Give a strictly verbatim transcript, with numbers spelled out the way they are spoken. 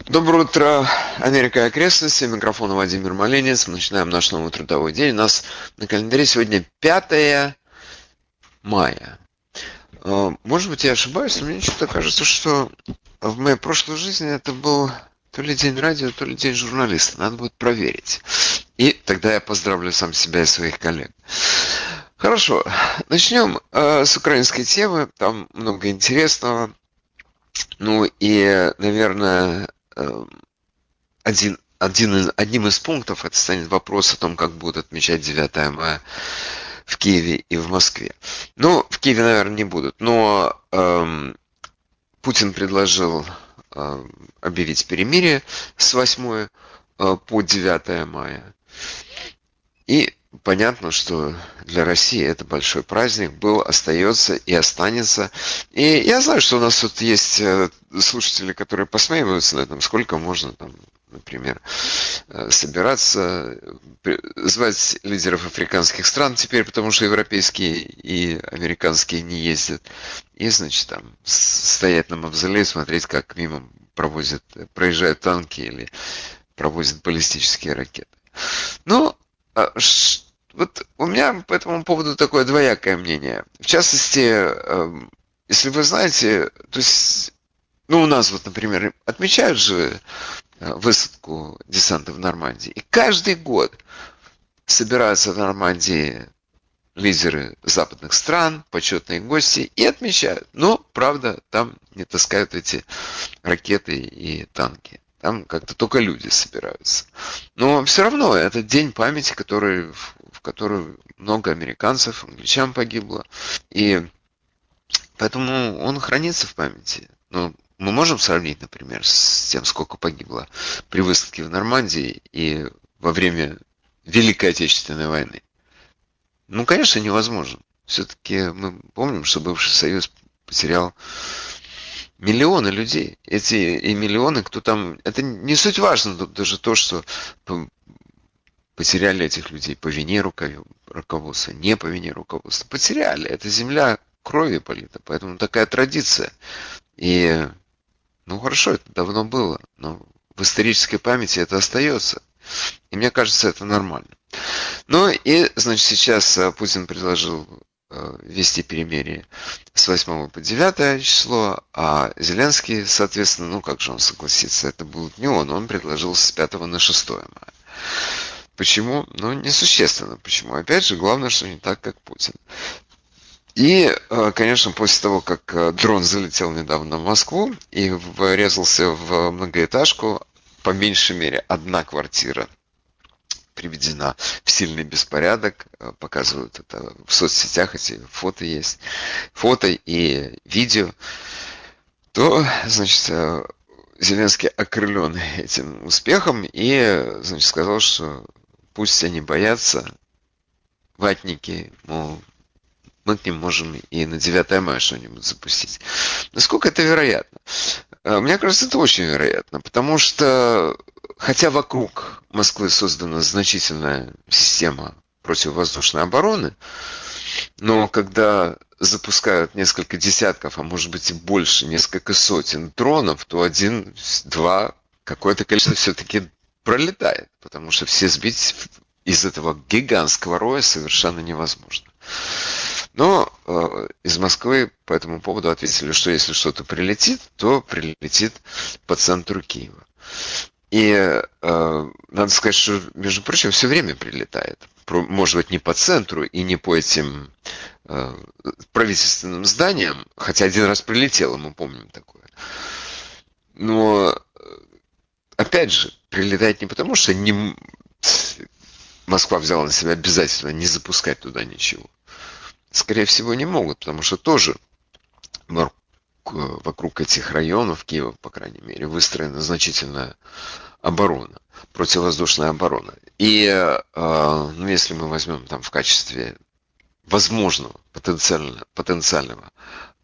Доброе утро, Америка и окрестности. Микрофон Владимир Малинец. Мы начинаем наш новый трудовой день. У нас на календаре сегодня пятое мая. Э, Может быть, я ошибаюсь, но мне что-то кажется, что в моей прошлой жизни это был то ли день радио, то ли день журналиста. Надо будет проверить. И тогда я поздравлю сам себя и своих коллег. Хорошо, начнем э, с украинской темы. Там много интересного. Ну и, наверное, э, один, один из, одним из пунктов это станет вопрос о том, как будут отмечать девятое мая в Киеве и в Москве. Ну, в Киеве, наверное, не будут, но эм, Путин предложил э, объявить перемирие с восьмого э, по девятое мая. И понятно, что для России это большой праздник был, остается и останется. И я знаю, что у нас тут есть э, слушатели, которые посмеиваются над этом, сколько можно там, например, э, собираться, при- звать лидеров африканских стран теперь, потому что европейские и американские не ездят. И, значит, там с- стоять на мавзолее, смотреть, как мимо провозят, проезжают танки или провозят баллистические ракеты. Ну, а, ш- вот у меня по этому поводу такое двоякое мнение. В частности, эм, если вы знаете, то есть, ну, у нас вот, например, отмечают же э, высадку десанта в Нормандии. И каждый год собираются в Нормандии лидеры западных стран, почетные гости и отмечают. Но, правда, там не таскают эти ракеты и танки. Там как-то только люди собираются. Но все равно это день памяти, который, в в который много американцев, англичан погибло. И поэтому он хранится в памяти. Но мы можем сравнить, например, с тем, сколько погибло при высадке в Нормандии и во время Великой Отечественной войны. Ну, конечно, невозможно. Все-таки мы помним, что бывший Союз потерял миллионы людей. Эти и миллионы, кто там... Это не суть важно, тут даже то, что п- потеряли этих людей по вине рукове- руководства, не по вине руководства. Потеряли. Эта земля кровью полита, поэтому такая традиция. И, ну хорошо, это давно было, но в исторической памяти это остается. И мне кажется, это нормально. Ну и, значит, сейчас э, Путин предложил э, ввести перемирие с восьмого по девятое число, а Зеленский, соответственно, ну как же он согласится, это будет не он, он предложил с пятого на шестое мая. Почему? Ну, несущественно почему. Опять же, главное, что не так, как Путин. И, э, конечно, после того, как э, дрон залетел недавно в Москву и врезался в многоэтажку, по меньшей мере, одна квартира приведена в сильный беспорядок, э, показывают это в соцсетях, эти фото есть, фото и видео, то, значит, э, Зеленский окрылен этим успехом и, значит, сказал, что пусть они боятся, ватники, мол, мы к ним можем и на девятое мая что-нибудь запустить. Насколько это вероятно? Э, Мне кажется, это очень вероятно, потому что, хотя вокруг Москвы создана значительная система противовоздушной обороны, но когда запускают несколько десятков, а может быть и больше, несколько сотен дронов, то один, два, какое-то количество все-таки пролетает, потому что все сбить из этого гигантского роя совершенно невозможно. Но э, из Москвы по этому поводу ответили, что если что-то прилетит, то прилетит по центру Киева. И э, надо сказать, что, между прочим, все время прилетает. Про- Может быть, не по центру и не по этим э, правительственным зданиям, хотя один раз прилетело, мы помним такое. Но, э, опять же, прилетает не потому, что не... м- Москва взяла на себя обязательно не запускать туда ничего. Скорее всего, не могут, потому что тоже вор- к- вокруг этих районов Киева, по крайней мере, выстроена значительная оборона, противовоздушная оборона. И, э, ну, если мы возьмем там в качестве возможного потенциально, потенциального